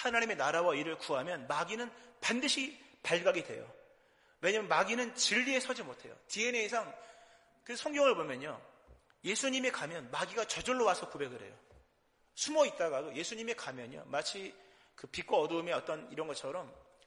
하나님의 나라와 일을 구하면 마귀는 반드시 발각이 돼요. 왜냐하면 마귀는 진리에 서지 못해요. DNA상 그 성경을 보면요, 예수님이 가면 마귀가 저절로 와서 고백을 해요. 숨어 있다가도 예수님이 가면요, 마치 그 빛과 어두움의 어떤 이런 것처럼